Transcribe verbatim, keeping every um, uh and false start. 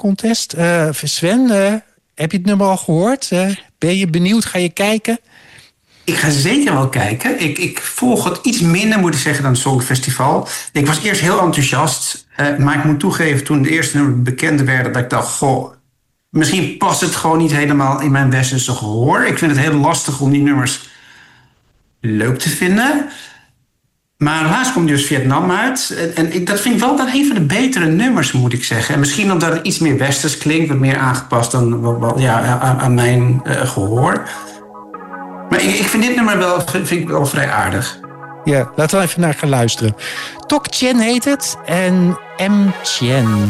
Contest. Uh, Sven, uh, heb je het nummer al gehoord? Uh, ben je benieuwd? Ga je kijken? Ik ga zeker wel kijken. Ik, ik volg het iets minder, moet ik zeggen, dan het Songfestival. Ik was eerst heel enthousiast. Uh, maar ik moet toegeven, toen de eerste nummers bekend werden, dat ik dacht, goh, misschien past het gewoon niet helemaal in mijn westerse gehoor. Ik vind het heel lastig om die nummers leuk te vinden. Maar laatst komt dus Vietnam uit. En, en ik, dat vind ik wel dan een van de betere nummers, moet ik zeggen. En misschien omdat het iets meer westers klinkt, wat meer aangepast dan ja, aan, aan mijn uh, gehoor. Maar ik, ik vind dit nummer wel, vind ik wel vrij aardig. Ja, laten we even naar gaan luisteren. Tok Chen heet het en M. Chen.